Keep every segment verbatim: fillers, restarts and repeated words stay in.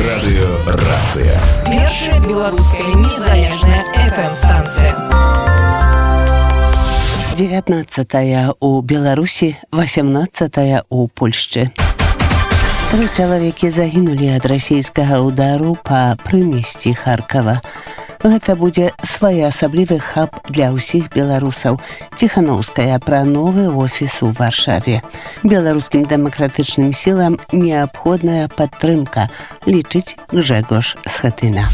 Радыёрацыя. Першая беларуская незалежная эф эм-станцыя. девятнадцатая у Беларусі, восемнадцатая у Польшчы. Тры чалавекі загінулі ад расійскага ўдару па прымесці Харкава. Гэта будзе своеасаблівы хаб для ўсіх беларусаў. Ціханаўская пра новы офіс у Варшаве. Беларускім дэмакратычным сілам неабходная падтрымка, лічыць Гжэгош Схатына.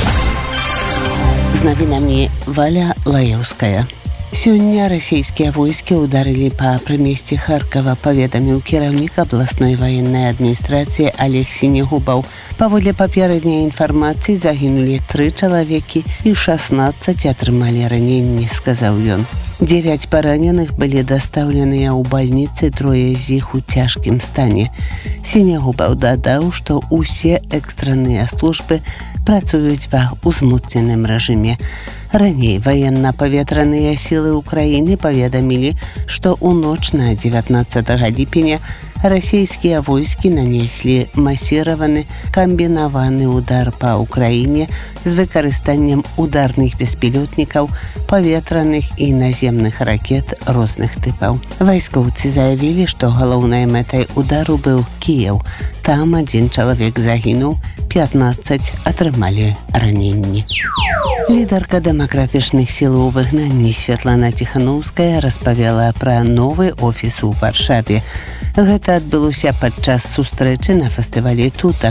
З навінамі Валя Лаеўская. Сёння расійскія войскі ударылі па прымесці Харкава, паведаміў кіраўнік абласной ваеннай адміністрацыі Олег Сінегубаў. Паводле папярэдняй інфармацыі загінулі тры чалавекі і шаснаццаць атрымалі раненні, сказаў ён. Дзевяць параненых былі дастаўленыя ў бальніцы, трое з іх у цяжкім стане. Сінегубаў дадаў, што ўсе экстранныя службы працуюць ва ўзмоцненым рэжыме. Раней ваенна-паветраныя сілы Украіны паведамілі, што ў ноч на дзевятнаццатага ліпеня расійскія войскі нанеслі масіраваны камбінаваны ўдар па Украіне з выкарыстаннем ударных беспілётнікаў, паветраных і наземных ракет розных тыпаў. Вайскоўцы заявілі, што галоўнай мэтай удару быў Кіеў. Там адзін чалавек загінуў, пятнаццаць атрымалі раненні. Лідарка дэмакратычных сіл у выгнанні Святлана Ціханаўская распавяла пра новы офіс у Варшаве. Гэта адбылося падчас сустрэчы на фестывалі «Тута»,